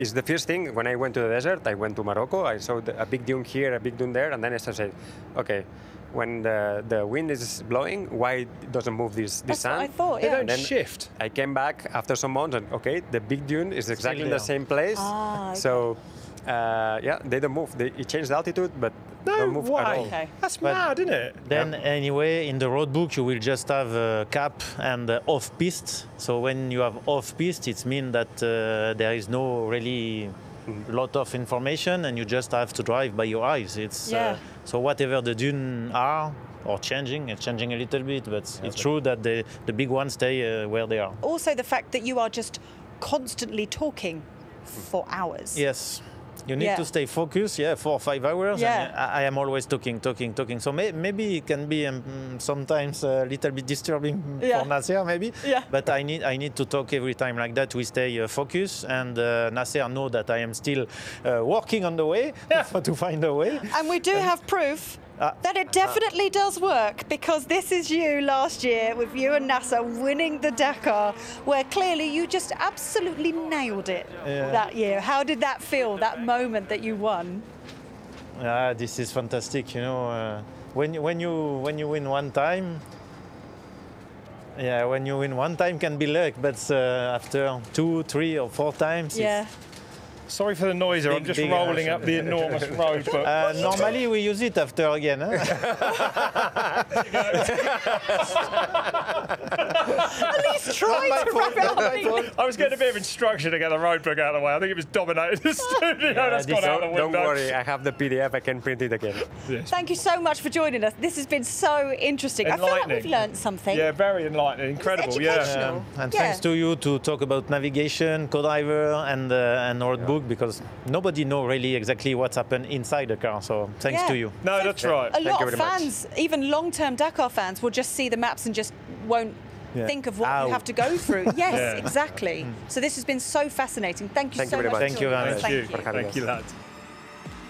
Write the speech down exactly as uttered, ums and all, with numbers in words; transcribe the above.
It's the first thing, when I went to the desert, I went to Morocco, I saw the, a big dune here, a big dune there, and then I started saying, okay, when the, the wind is blowing, why it doesn't move this, this That's what sand? I thought, They yeah. don't Then shift. I came back after some months and, okay, the big dune is exactly in the there. same place. Ah, okay. So, uh, yeah, they don't move. They, it changed the altitude, but No don't move way. at all. Okay. That's But mad, isn't it? Then anyway, in the road book, you will just have uh, cap and uh, off-piste. So when you have off-piste, it means that uh, there is no really lot of information, and you just have to drive by your eyes. It's Yeah. uh, so whatever the dune are or changing, it's changing a little bit, but it's true that the the big ones stay uh, where they are. Also, the fact that you are just constantly talking for hours. Yes. You need Yeah. to stay focused, yeah, four or five hours. Yeah. And I, I am always talking, talking, talking. So may, maybe it can be um, sometimes a little bit disturbing Yeah. for Nasser, maybe. Yeah. But I need I need to talk every time like that. We stay uh, focused, and uh, Nasser know that I am still uh, working on the way to find a way. And we do have proof Ah. that it definitely does work, because this is you last year with you and Nasser winning the Dakar, where clearly you just absolutely nailed it Yeah. that year. How did that feel, that moment that you won? Ah, this is fantastic. You know, uh, when you- when you when you win one time. Yeah, when you win one time can be luck, but uh, after two, three, or four times, Yeah. Sorry for the noise here. I'm Big, just big rolling emotion. up the enormous road. But uh, normally we use it after again. Huh? At least try Not to my wrap it fault, not my up. fault. I was getting a bit of instruction to get the road book out of the way. I think it was dominating the studio. That's this- gone out the Don't, window. don't worry, I have the P D F, I can print it again. Thank you so much for joining us. This has been so interesting. I feel like we've Enlightening. learned something. Yeah, very enlightening. Incredible. Yeah. educational. Um, and Yeah. thanks to you to talk about navigation, co-driver, and uh, and road book, because nobody know really exactly what's happened inside the car. So thanks Yeah. to you. No, that's right. A lot you of very much. fans, even long-term Dakar fans, will just see the maps and just won't Yeah. think of what Ow. you have to go through. Yes, Yeah. exactly. So this has been so fascinating. Thank you Thank so you very much. much. Thank you for very joining much. us. Thank you. for having Thank us. you, lads.